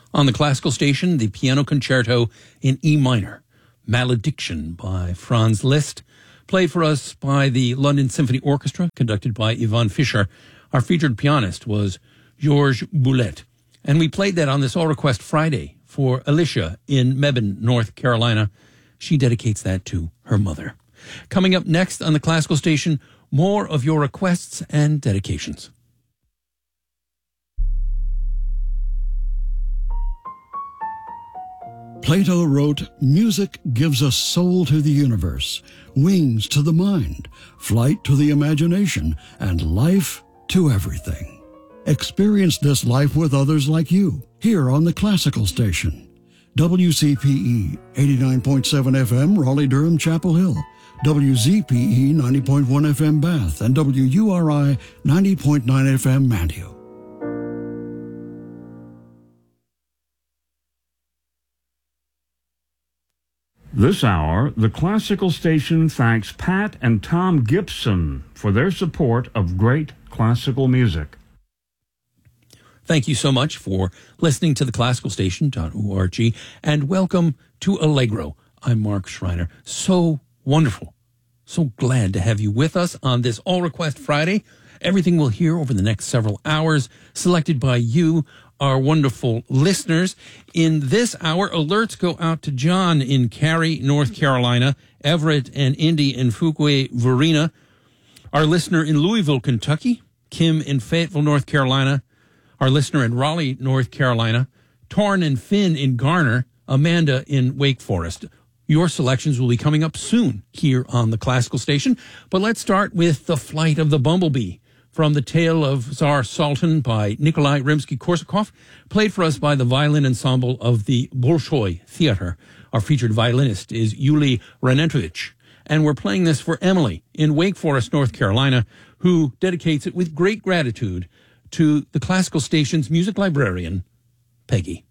On the classical station, the piano concerto in E minor, Malediction by Franz Liszt, played for us by the London Symphony Orchestra, conducted by Yvonne Fischer. Our featured pianist was Georges Boulette. And we played that on this All Request Friday for Alicia in Mebane, North Carolina. She dedicates that to her mother. Coming up next on the classical station, more of your requests and dedications. Plato wrote, "Music gives us soul to the universe, wings to the mind, flight to the imagination, and life to everything." Experience this life with others like you, here on the classical station. WCPE 89.7 FM, Raleigh-Durham, Chapel Hill. WZPE 90.1 FM, Bath. And WURI 90.9 FM, Manteo. This hour, the classical station thanks Pat and Tom Gibson for their support of great classical music. Thank you so much for listening to the classicalstation.org, and welcome to Allegro. I'm Mark Schreiner. So wonderful. So glad to have you with us on this All Request Friday. Everything we'll hear over the next several hours, selected by you, our wonderful listeners. In this hour, alerts go out to John in Cary, North Carolina, Everett and Indy in Fuquay, Varina, our listener in Louisville, Kentucky, Kim in Fayetteville, North Carolina, our listener in Raleigh, North Carolina, Torn and Finn in Garner, Amanda in Wake Forest. Your selections will be coming up soon here on the classical station, but let's start with The Flight of the Bumblebee, from the Tale of Tsar Sultan by Nikolai Rimsky-Korsakov, played for us by the violin ensemble of the Bolshoi Theater. Our featured violinist is Yuli Renentovich, and we're playing this for Emily in Wake Forest, North Carolina, who dedicates it with great gratitude to the classical station's music librarian, Peggy.